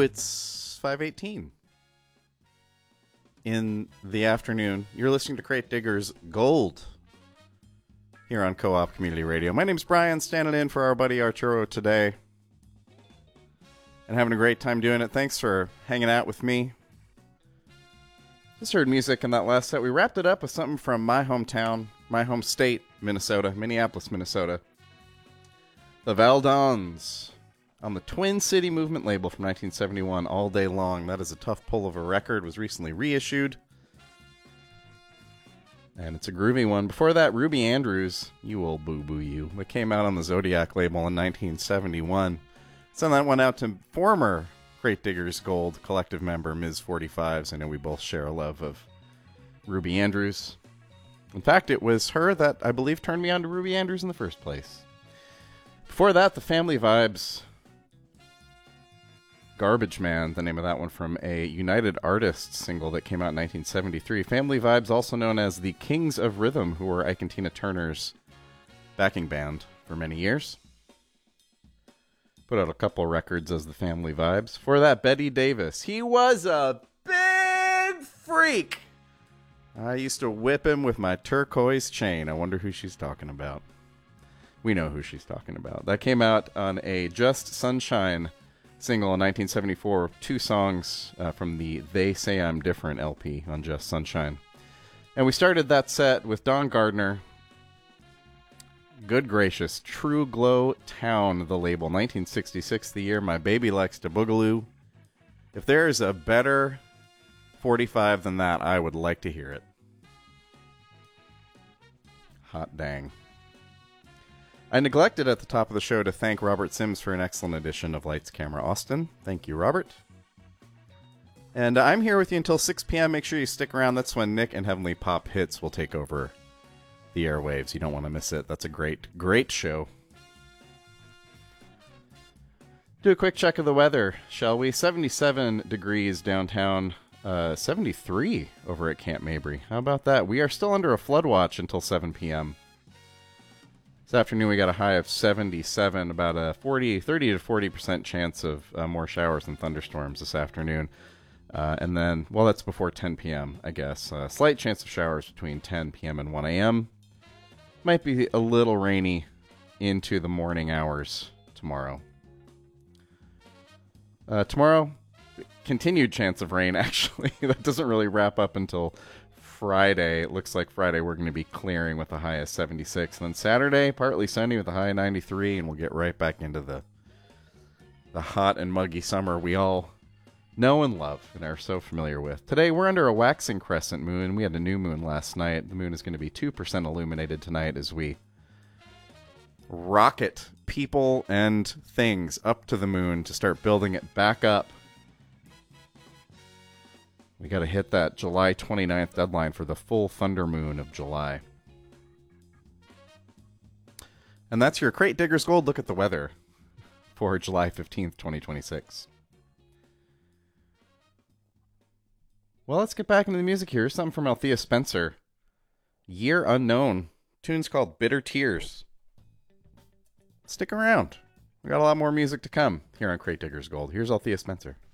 it's 5:18 in the afternoon. You're listening to Crate Diggers Gold here on Co-op Community Radio. My name's Brian, standing in for our buddy Arturo today and having a great time doing it. Thanks for hanging out with me. Just heard music in that last set. We wrapped it up with something from my hometown, my home state, Minnesota, Minneapolis, Minnesota. The Valdons on the Twin City Movement label from 1971, All Day Long. That is a tough pull of a record. Was recently reissued. And it's a groovy one. Before that, Ruby Andrews, You Old Boo-Boo You, that came out on the Zodiac label in 1971. Send that one out to former Crate Diggers Gold collective member Ms. 45s. I know we both share a love of Ruby Andrews. In fact, it was her that I believe turned me on to Ruby Andrews in the first place. Before that, the Family Vibes, Garbage Man, the name of that one, from a United Artists single that came out in 1973. Family Vibes, also known as the Kings of Rhythm, who were Ike and Tina Turner's backing band for many years. Put out a couple records as the Family Vibes. For that, Betty Davis. He was a big freak. I used to whip him with my turquoise chain. I wonder who she's talking about. We know who she's talking about. That came out on a Just Sunshine single in 1974. Two songs from the They Say I'm Different LP on Just Sunshine. And we started that set with Don Gardner. Good gracious. True Glow Town, the label. 1966, the year My Baby Likes to Boogaloo. If there is a better 45 than that, I would like to hear it. Hot dang. I neglected at the top of the show to thank Robert Sims for an excellent edition of Lights, Camera, Austin. Thank you, Robert. And I'm here with you until 6 p.m. Make sure you stick around. That's when Nick and Heavenly Pop Hits will take over the airwaves. You don't want to miss it. That's a great, great show. Do a quick check of the weather, shall we? 77 degrees downtown, 73 over at Camp Mabry. How about that? We are still under a flood watch until 7 p.m. This afternoon we got a high of 77, about a 30 to 40% chance of more showers and thunderstorms this afternoon. And then, well, that's before 10 p.m., I guess. Slight chance of showers between 10 p.m. and 1 a.m. Might be a little rainy into the morning hours tomorrow. Tomorrow, continued chance of rain, actually. That doesn't really wrap up until Friday. It looks like Friday we're going to be clearing with a high of 76. And then Saturday, partly sunny with a high of 93, and we'll get right back into the hot and muggy summer we all know and love and are so familiar with. Today we're under a waxing crescent moon. We had a new moon last night. The moon is going to be 2% illuminated tonight as we rocket people and things up to the moon to start building it back up. We got to hit that July 29th deadline for the full thunder moon of July. And that's your Crate Diggers Gold look at the weather for July 15th, 2026. Well, let's get back into the music here. Here's something from Althea Spencer. Year Unknown. Tune's called Bitter Tears. Stick around. We got a lot more music to come here on Crate Diggers Gold. Here's Althea Spencer.